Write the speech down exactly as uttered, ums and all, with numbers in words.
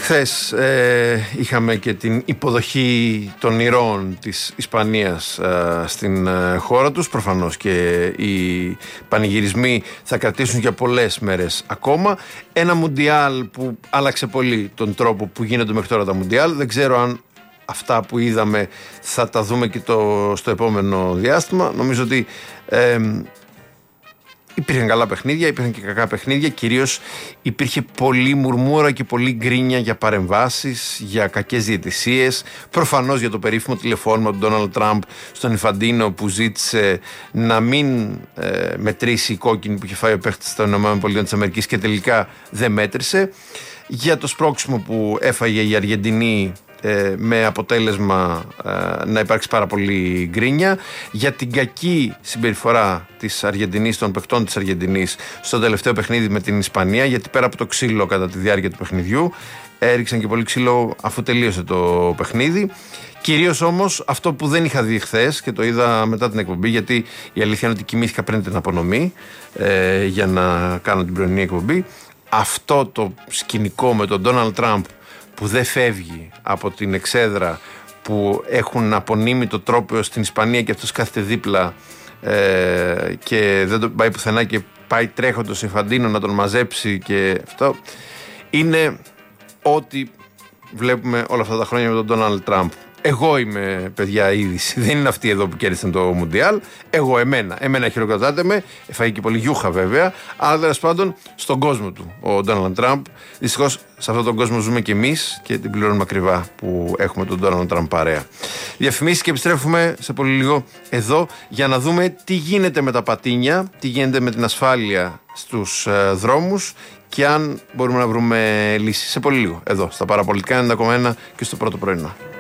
Χθες ε, είχαμε και την υποδοχή των ηρώων της Ισπανίας ε, στην ε, χώρα τους. Προφανώς και οι πανηγυρισμοί θα κρατήσουν για πολλές μέρες ακόμα. Ένα Μουντιάλ που άλλαξε πολύ τον τρόπο που γίνονται μέχρι τώρα τα Μουντιάλ. Δεν ξέρω αν αυτά που είδαμε θα τα δούμε και το, στο επόμενο διάστημα. Νομίζω ότι ε, υπήρχαν καλά παιχνίδια, υπήρχαν και κακά παιχνίδια. Κυρίως υπήρχε πολύ μουρμούρα και πολύ γκρίνια για παρεμβάσεις, για κακές διαιτησίες. Προφανώς για το περίφημο τηλεφώνημα του Ντόναλντ Τραμπ στον Ινφαντίνο που ζήτησε να μην ε, μετρήσει η κόκκινη που είχε φάει ο παίχτης των ΗΠΑ και τελικά δεν μέτρησε. Για το σπρώξιμο που έφαγε η Αργεντινή, Ε, με αποτέλεσμα ε, να υπάρξει πάρα πολύ γκρίνια, για την κακή συμπεριφορά της Αργεντινής, των παιχτών της Αργεντινής στο τελευταίο παιχνίδι με την Ισπανία, γιατί πέρα από το ξύλο κατά τη διάρκεια του παιχνιδιού έριξαν και πολύ ξύλο αφού τελείωσε το παιχνίδι. Κυρίως όμως αυτό που δεν είχα δει χθες και το είδα μετά την εκπομπή, γιατί η αλήθεια είναι ότι κοιμήθηκα πριν την απονομή ε, για να κάνω την πρωινή εκπομπή, αυτό το σκηνικό με τον Ντόναλντ Τραμπ που δεν φεύγει από την εξέδρα, που έχουν απονείμει το τρόπαιο στην Ισπανία και αυτός κάθεται δίπλα ε, και δεν τον πάει πουθενά και πάει τρέχοντας σε Ινφαντίνο να τον μαζέψει, και αυτό είναι ό,τι βλέπουμε όλα αυτά τα χρόνια με τον Ντόναλντ Τραμπ. Εγώ είμαι, παιδιά, είδηση. Δεν είναι αυτοί εδώ που κέρδισαν το Μουντιάλ. Εγώ, εμένα. Εμένα χειροκροτάτε με. Έφαγε και πολύ γιούχα, βέβαια. Αλλά τέλος πάντων, στον κόσμο του ο Ντόναλντ Τραμπ. Δυστυχώς, σε αυτόν τον κόσμο ζούμε κι εμείς και την πληρώνουμε ακριβά που έχουμε τον Ντόναλντ Τραμπ παρέα. Διαφημίσεις και επιστρέφουμε σε πολύ λίγο εδώ για να δούμε τι γίνεται με τα πατίνια, τι γίνεται με την ασφάλεια στους ε, δρόμους και αν μπορούμε να βρούμε λύσεις. Σε πολύ λίγο, εδώ, στα Παραπολιτικά ενενήντα κόμμα ένα και στο Πρώτο Πρωινό.